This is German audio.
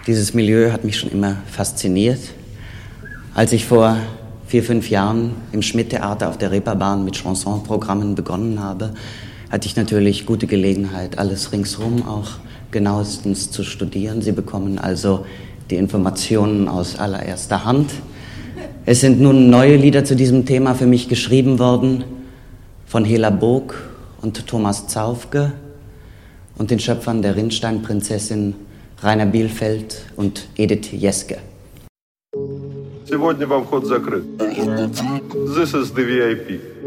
Dieses Milieu hat mich schon immer fasziniert. Als ich vor 4-5 Jahren im Schmidt-Theater auf der Reeperbahn mit Chansonprogrammen begonnen habe, hatte ich natürlich gute Gelegenheit, alles ringsherum auch genauestens zu studieren. Sie bekommen also die Informationen aus allererster Hand. Es sind nun neue Lieder zu diesem Thema für mich geschrieben worden von Hela Boog und Thomas Zaufke und den Schöpfern der Rinnsteinprinzessin Rainer Bielfeld und Edith Jeske. Сегодня вам вход закрыт. This is the VIP.